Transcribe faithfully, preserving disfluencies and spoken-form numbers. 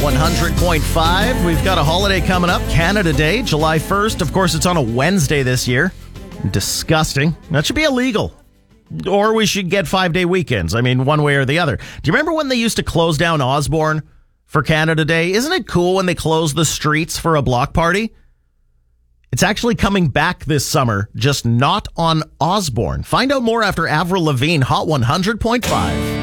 one hundred point five. We've got a holiday coming up, Canada Day, July first. Of course, it's on a Wednesday this year. Disgusting. That should be illegal. Or we should get five-day weekends. I mean, one way or the other. Do you remember when they used to close down Osborne for Canada Day? Isn't it cool when they close the streets for a block party? It's actually coming back this summer, just not on Osborne. Find out more after Avril Lavigne, Hot one hundred point five.